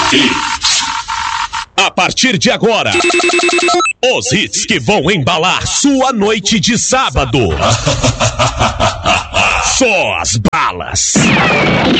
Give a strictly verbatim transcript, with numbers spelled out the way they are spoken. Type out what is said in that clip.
A partir de agora, os hits que vão embalar sua noite de sábado. Só as balas.